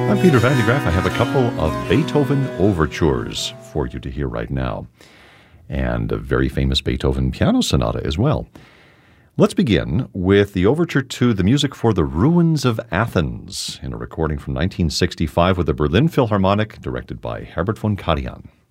I'm Peter Van de Graaff. I have a couple of Beethoven overtures for you to hear right now, and a very famous Beethoven piano sonata as well. Let's begin with the overture to the music for The Ruins of Athens, in a recording from 1965 with the Berlin Philharmonic, directed by Herbert von Karajan.